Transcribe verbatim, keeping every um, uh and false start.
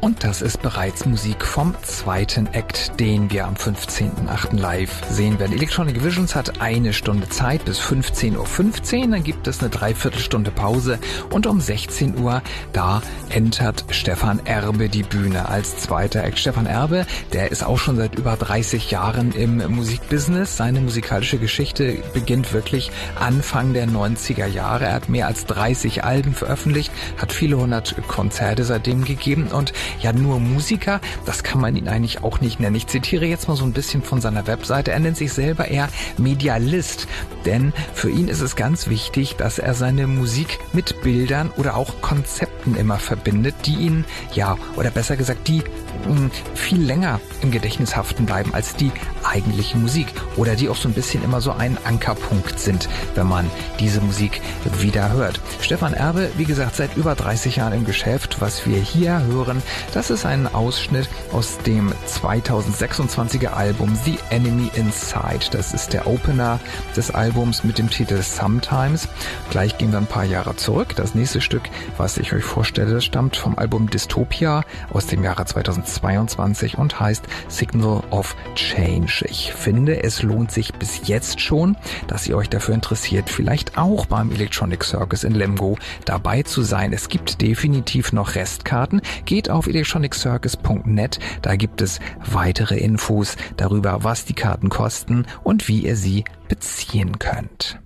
Und das ist bereits Musik vom zweiten Act, den wir am fünfzehnten achten live sehen werden. Electronic Visions hat eine Stunde Zeit bis fünfzehn Uhr fünfzehn, dann gibt es eine Dreiviertelstunde Pause und um sechzehn Uhr, da entert Stefan Erbe die Bühne als zweiter Act. Stefan Erbe, der ist auch schon seit über dreißig Jahren im Musikbusiness. Seine musikalische Geschichte beginnt wirklich Anfang der neunziger Jahre. Er hat mehr als dreißig Alben veröffentlicht, hat viele hundert Konzerte seitdem gegeben und ja, nur Musiker, das kann man ihn eigentlich auch nicht nennen. Ich zitiere jetzt mal so ein bisschen von seiner Webseite. Er nennt sich selber eher Medialist, denn für ihn ist es ganz wichtig, dass er seine Musik mit Bildern oder auch Konzepten immer verbindet, die ihn, ja, oder besser gesagt, die mh, viel länger im Gedächtnis haften bleiben als die eigentliche Musik oder die auch so ein bisschen immer so ein Ankerpunkt sind, wenn man diese Musik wieder hört. Stefan Erbe, wie gesagt, seit über dreißig Jahren im Geschäft. Was wir hier hören, das ist ein Ausschnitt aus dem zweitausendsechsundzwanziger Album The Enemy Inside. Das ist der Opener des Albums mit dem Titel Sometimes. Gleich gehen wir ein paar Jahre zurück. Das nächste Stück, was ich euch vorstelle, stammt vom Album Dystopia aus dem Jahre zweitausendzweiundzwanzig und heißt Signal of Change. Ich finde, es lohnt sich bis jetzt schon, dass ihr euch dafür interessiert, vielleicht auch beim Electronic Circus in Lemgo dabei zu sein. Es gibt definitiv noch Restkarten. Geht auf electronic circus punkt net, da gibt es weitere Infos darüber, was die Karten kosten und wie ihr sie beziehen könnt.